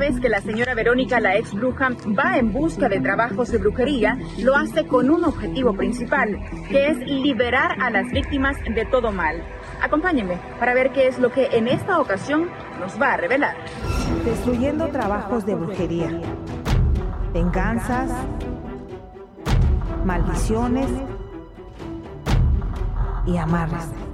vez que la señora Verónica, la ex bruja, va en busca de trabajos de brujería, lo hace con un objetivo principal, que es liberar a las víctimas de todo mal. Acompáñenme para ver qué es lo que en esta ocasión nos va a revelar. Destruyendo trabajos de brujería, venganzas, maldiciones y amarres.